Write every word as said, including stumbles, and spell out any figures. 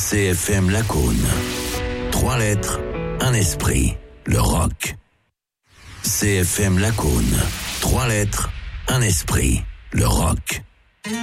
C F M Lacaune. Trois lettres, un esprit, le rock. C F M Lacaune. Trois lettres, un esprit, le rock.